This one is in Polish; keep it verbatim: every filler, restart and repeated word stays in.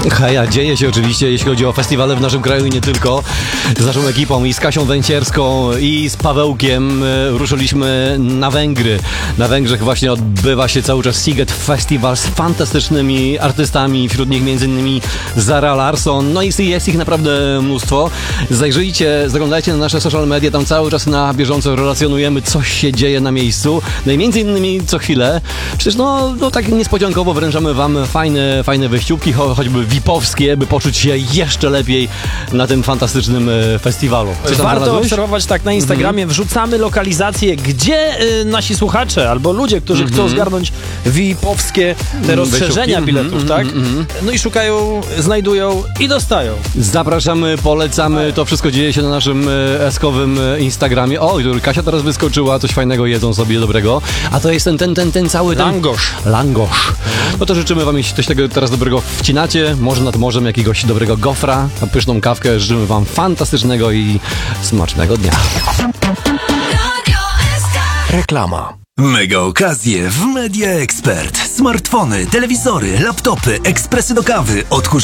Heja, dzieje się oczywiście, jeśli chodzi o festiwale w naszym kraju i nie tylko. Z naszą ekipą i z Kasią Węcierską i z Pawełkiem ruszyliśmy na Węgry. Na Węgrzech właśnie odbywa się cały czas Sziget Festival z fantastycznymi artystami, wśród nich między innymi Zara Larsson, no i jest ich naprawdę mnóstwo. Zajrzyjcie, zaglądajcie na nasze social media, tam cały czas na bieżąco relacjonujemy, co się dzieje na miejscu. No i między innymi co chwilę, przecież no, no tak niespodziankowo wręczamy wam fajne, fajne wyjściówki, cho choćby vipowskie, by poczuć się jeszcze lepiej na tym fantastycznym e, festiwalu. Warto obserwować tak na Instagramie, mm-hmm. wrzucamy lokalizacje, gdzie y, nasi słuchacze albo ludzie, którzy mm-hmm. chcą zgarnąć vipowskie te rozszerzenia biletów, mm-hmm. tak? Mm-hmm. No i szukają, znajdują i dostają. Zapraszamy, polecamy, to wszystko dzieje się na naszym e, eskowym e, Instagramie. O, Kasia teraz wyskoczyła, coś fajnego jedzą sobie dobrego, a to jest ten, ten, ten, ten cały... Ten... Langosz. Langosz. No to życzymy wam, jeśli coś tego teraz dobrego wcinacie, może nad morzem jakiegoś dobrego gofra, a pyszną kawkę, życzymy wam fantastycznego i smacznego dnia. Reklama. Mega okazje w Media Expert. Smartfony, telewizory, laptopy, ekspresy do kawy, odkurzacze.